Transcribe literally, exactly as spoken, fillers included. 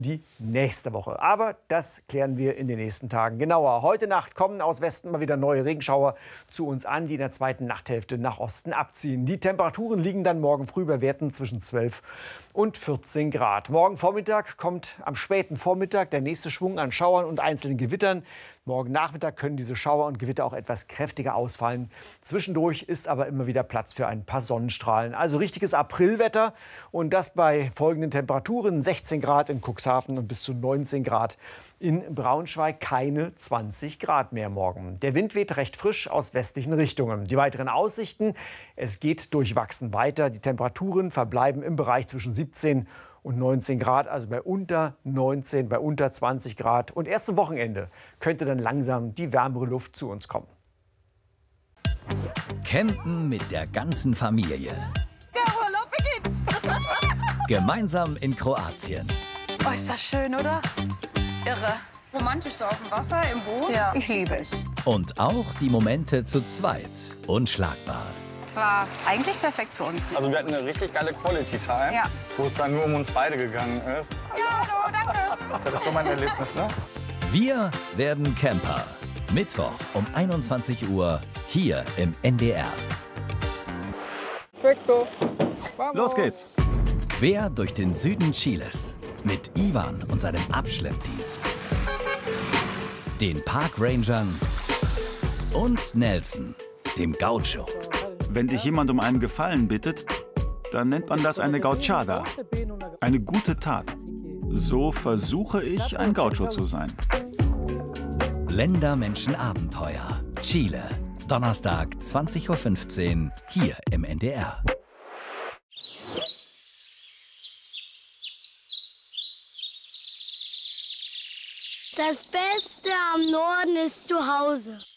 die nächste Woche. Aber das klären wir in den nächsten Tagen genauer. Heute Nacht kommen aus Westen mal wieder neue Regenschauer zu uns an, die in der zweiten Nachthälfte nach Osten abziehen. Die Temperaturen liegen dann morgen früh bei Werten zwischen zwölf und vierzehn Grad. Morgen Vormittag kommt am späten Vormittag der nächste Schwung an Schauern und einzelnen Gewittern. Morgen Nachmittag können diese Schauer und Gewitter auch etwas kräftiger ausfallen. Zwischendurch ist aber immer wieder Platz für ein paar Sonnenstrahlen. Also richtiges Aprilwetter und das bei folgenden Temperaturen: sechzehn Grad in Cuxhaven und bis zu neunzehn Grad in Braunschweig. Keine zwanzig Grad mehr morgen. Der Wind weht recht frisch aus westlichen Richtungen. Die weiteren Aussichten: Es geht durchwachsen weiter. Die Temperaturen verbleiben im Bereich zwischen siebzehn und neunzehn Grad, also bei unter neunzehn, bei unter zwanzig Grad. Und erst zum Wochenende könnte dann langsam die wärmere Luft zu uns kommen. Campen mit der ganzen Familie. Der Urlaub beginnt! Gemeinsam in Kroatien. Oh, ist das schön, oder? Irre. Romantisch so auf dem Wasser, im Boot. Ja, ich liebe es. Und auch die Momente zu zweit. Unschlagbar. Es war eigentlich perfekt für uns. Also wir hatten eine richtig geile Quality Time, Ja. wo es dann nur um uns beide gegangen ist. Ja, so, danke. Das ist so mein Erlebnis, ne? Wir werden Camper. Mittwoch um einundzwanzig Uhr hier im N D R. Perfekto. Los geht's. Quer durch den Süden Chiles mit Ivan und seinem Abschleppdienst, den Parkrangern und Nelson, dem Gaucho. Wenn dich jemand um einen Gefallen bittet, dann nennt man das eine Gauchada. Eine gute Tat. So versuche ich, ein Gaucho zu sein. Ländermenschen-Abenteuer. Chile. Donnerstag, zwanzig Uhr fünfzehn, hier im N D R. Das Beste am Norden ist zu Hause.